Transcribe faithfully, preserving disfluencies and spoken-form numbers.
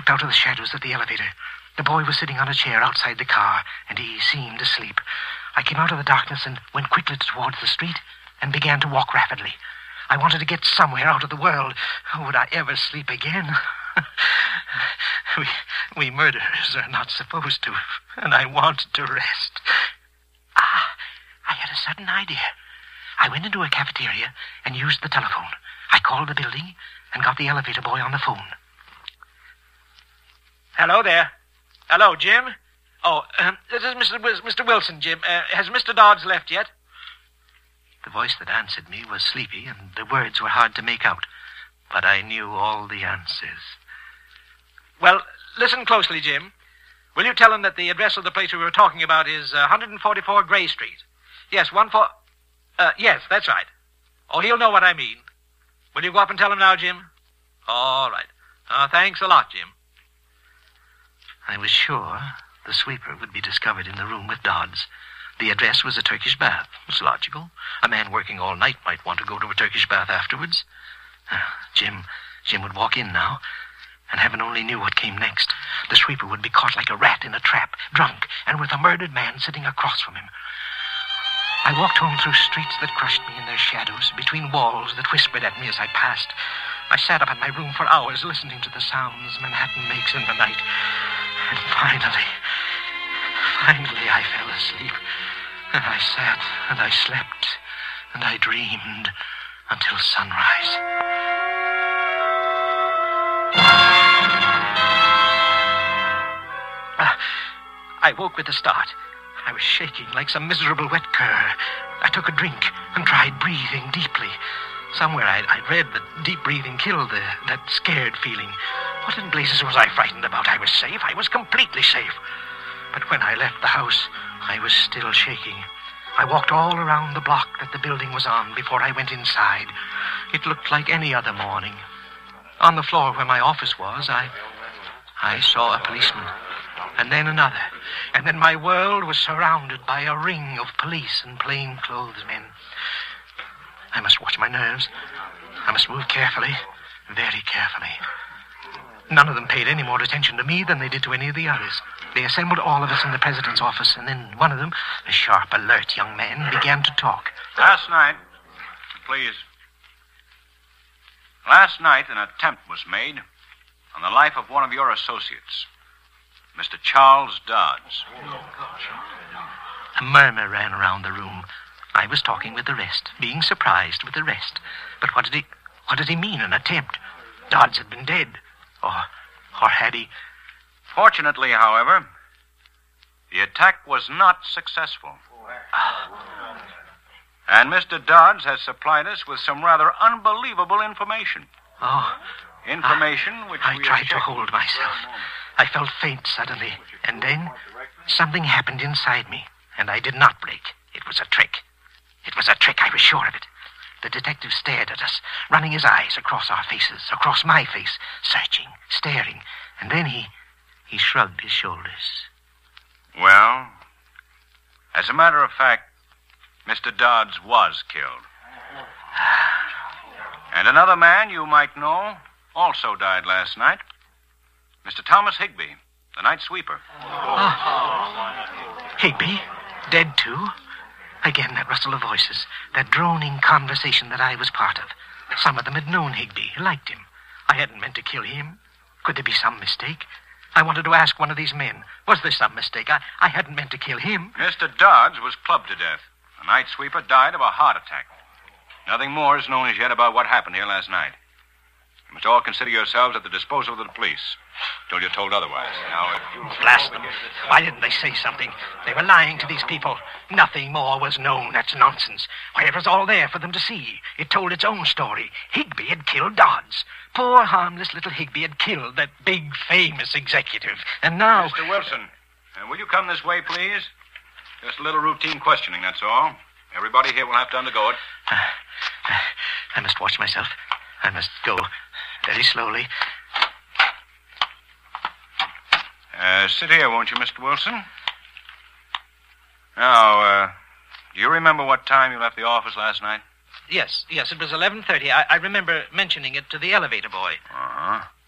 looked out of the shadows of the elevator. The boy was sitting on a chair outside the car, and he seemed asleep. I came out of the darkness and went quickly towards the street and began to walk rapidly. I wanted to get somewhere out of the world. Would I ever sleep again? we, we murderers are not supposed to, and I wanted to rest. Ah, I had a sudden idea. I went into a cafeteria and used the telephone. I called the building and got the elevator boy on the phone. Hello there. Hello, Jim. Oh, um, this is Mister W- Mister Wilson, Jim. Uh, has Mister Dodds left yet? The voice that answered me was sleepy, and the words were hard to make out. But I knew all the answers. Well, listen closely, Jim. Will you tell him that the address of the place we were talking about is uh, one forty-four Gray Street? Yes, one four... Uh, yes, that's right. Oh, he'll know what I mean. Will you go up and tell him now, Jim? All right. Uh, thanks a lot, Jim. I was sure the sweeper would be discovered in the room with Dodds. The address was a Turkish bath. It was logical. A man working all night might want to go to a Turkish bath afterwards. Uh, Jim, Jim would walk in now, and heaven only knew what came next. The sweeper would be caught like a rat in a trap, drunk, and with a murdered man sitting across from him. I walked home through streets that crushed me in their shadows, between walls that whispered at me as I passed. I sat up in my room for hours listening to the sounds Manhattan makes in the night. And finally, finally I fell asleep. And I sat, and I slept, and I dreamed until sunrise. Uh, I woke with a start. I was shaking like some miserable wet cur. I took a drink and tried breathing deeply. Somewhere I'd, I'd read that deep breathing killed the, that scared feeling. What in blazes was I frightened about? I was safe. I was completely safe. But when I left the house, I was still shaking. I walked all around the block that the building was on before I went inside. It looked like any other morning. On the floor where my office was, I, I saw a policeman. And then another. And then my world was surrounded by a ring of police and plainclothes men. I must watch my nerves. I must move carefully, very carefully. None of them paid any more attention to me than they did to any of the others. They assembled all of us in the president's office, and then one of them, a sharp, alert young man, began to talk. Last night, please. Last night, an attempt was made on the life of one of your associates, Mister Charles Dodds. A murmur ran around the room. I was talking with the rest, being surprised with the rest. But what did he, what did he mean, an attempt? Dodds had been dead. Or, or had he... Fortunately, however, the attack was not successful. And Mister Dodds has supplied us with some rather unbelievable information. Oh. Information I, which I we tried to hold myself. I felt faint suddenly, and then something happened inside me, and I did not break. It was a trick. It was a trick, I was sure of it. The detective stared at us, running his eyes across our faces, across my face, searching, staring, and then he, he shrugged his shoulders. Well, as a matter of fact, Mister Dodds was killed. And another man you might know also died last night. Mister Thomas Higby, the night sweeper. Oh. Higby? Dead too? Again, that rustle of voices, that droning conversation that I was part of. Some of them had known Higby, liked him. I hadn't meant to kill him. Could there be some mistake? I wanted to ask one of these men, was there some mistake? I, I hadn't meant to kill him. Mister Dodds was clubbed to death. The night sweeper died of a heart attack. Nothing more is known as yet about what happened here last night. You must all consider yourselves at the disposal of the police, till you're told otherwise. Now, if you... Blast them. Why didn't they say something? They were lying to these people. Nothing more was known. That's nonsense. Why, it was all there for them to see. It told its own story. Higby had killed Dodds. Poor, harmless little Higby had killed that big, famous executive. And now... Mister Wilson, uh, will you come this way, please? Just a little routine questioning, that's all. Everybody here will have to undergo it. Uh, uh, I must watch myself. I must go very slowly. Uh, sit here, won't you, Mister Wilson? Now, uh, do you remember what time you left the office last night? Yes, yes, it was eleven thirty. I, I remember mentioning it to the elevator boy. Uh-huh.